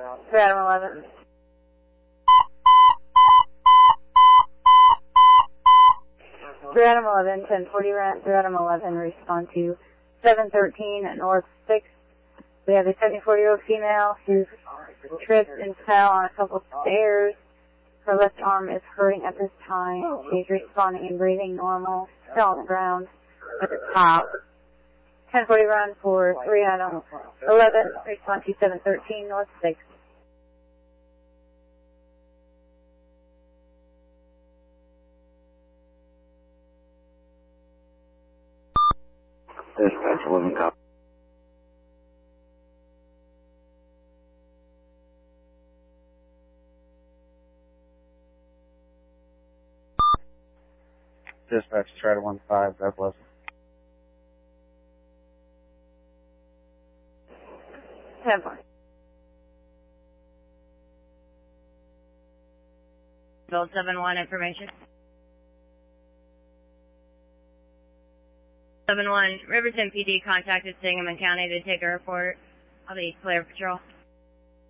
Adam 11. Adam 11, 1040 rent, Adam 11, respond to 713 at North 6th. We have a 74-year-old female who tripped and fell on a couple stairs. Her left arm is hurting at this time. She's responding and breathing normal. Fell on the ground at the top. 1040 run for 3 Adam 11, respond to 713 North 6th. Dispatch 11 copy. Dispatch, try to 15, God bless. 10-4. Build 7-1 information. 7-1, Riverton PD contacted Sangamon County to take a report of the Claire Patrol.